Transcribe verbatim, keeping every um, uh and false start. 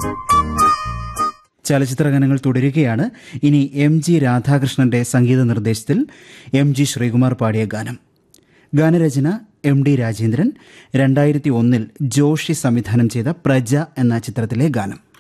ചലച്ചിത്ര ഗാനങ്ങൾ തുടരുകയാണ്. ഇനി എം ജി രാധാകൃഷ്ണന്റെ സംഗീത നിർദ്ദേശത്തിൽ എം ജി ശ്രീകുമാർ പാടിയ ഗാനം. ഗാനരചന എം ഡി രാജേന്ദ്രൻ. രണ്ടായിരത്തി ഒന്നിൽ ജോഷി സംവിധാനം ചെയ്ത പ്രജ എന്ന ചിത്രത്തിലെ ഗാനം.